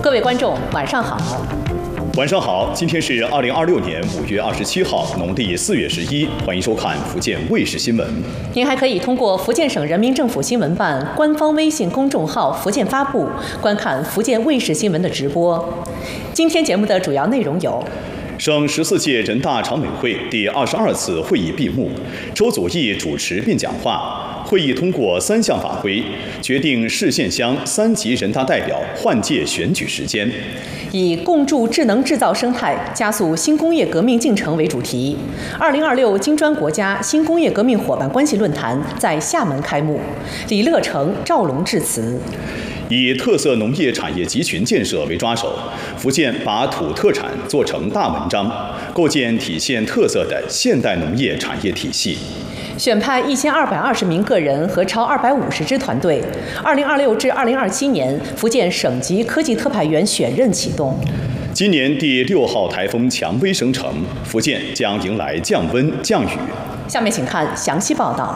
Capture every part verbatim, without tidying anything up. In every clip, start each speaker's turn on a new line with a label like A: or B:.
A: 各位观众，晚上好。
B: 晚上好，今天是二零二六年五月二十七号，农历四月十一，欢迎收看福建卫视新闻。
A: 您还可以通过福建省人民政府新闻办官方微信公众号“福建发布”观看福建卫视新闻的直播。今天节目的主要内容有：
B: 省十四届人大常委会第二十二次会议闭幕，周祖义主持并讲话。会议通过三项法规，决定市县乡三级人大代表换届选举时间。
A: 以共筑智能制造生态，加速新工业革命进程为主题，二零二六金砖国家新工业革命伙伴关系论坛在厦门开幕，李乐成、赵龙致辞。
B: 以特色农业产业集群建设为抓手，福建把土特产做成大文章，构建体现特色的现代农业产业体系。
A: 选派一千二百二十名个人和超二百五十支团队。二零二六至二零二七年，福建省级科技特派员选任启动。
B: 今年第六号台风蔷薇生成，福建将迎来降温降雨。
A: 下面请看详细报道。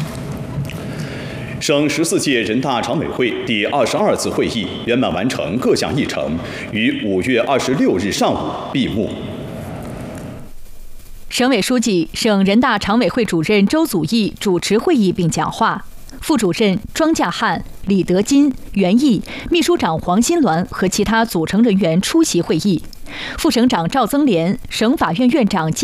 B: 省十四届人大常委会第二十二次会议圆满完成各项议程，于五月二十六日上午闭幕。
C: 省委书记、省人大常委会主任周祖义主持会议并讲话，副主任庄稼汉、李德金、袁毅、秘书长黄新鸾和其他组成人员出席会议。副省长赵增廉、省法院院长金